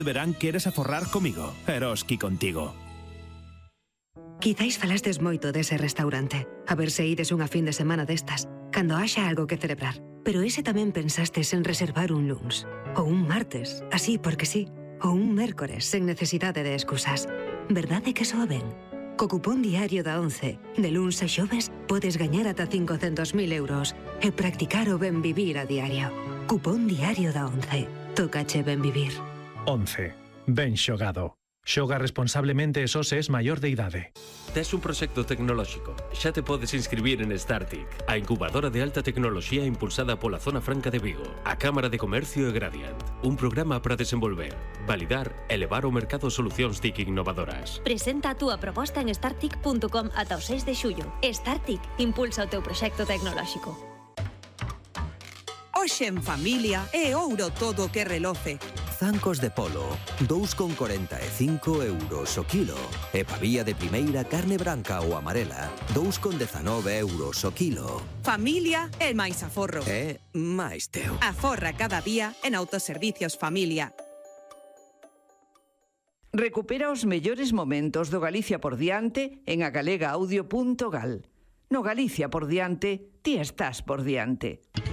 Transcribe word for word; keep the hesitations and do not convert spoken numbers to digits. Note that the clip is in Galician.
verán queres aforrar comigo, Eroski contigo. Quizáis falastes moito dese restaurante. A ver se ides unha fin de semana destas, cando haxa algo que celebrar. Pero ese tamén pensastes en reservar un luns, ou un martes, así porque sí, ou un mércores, sen necesidade de excusas. Verdade que soa ben? Co cupón diario da once, de luns a xoves, podes gañar ata cincocentos mil euros e practicar o ben vivir a diario. Cupón diario da once. Tócache ben vivir. once. Ben xogado. Xoga responsablemente e só se es maior de idade. Tes un proxecto tecnolóxico. Xa te podes inscribir en Startic, a incubadora de alta tecnoloxía impulsada pola Zona Franca de Vigo, a Cámara de Comercio e Gradiant. Un programa para desenvolver, validar e levar ao mercado solucións T I C innovadoras. Presenta a túa proposta en startic punto com ata o seis de xullo. Startic impulsa o teu proxecto tecnolóxico. Hoxe en familia é ouro todo o que reloce. Zancos de polo, dous con corenta e cinco euros o kilo. E pavía de primeira carne branca ou amarela, dous con dezanove euros o kilo. Familia é máis aforro. É máis teu. Aforra cada día en Autoservicios Familia. Recupera os mellores momentos do Galicia por diante en agalega audio punto gal. No Galicia por diante, ti estás por diante.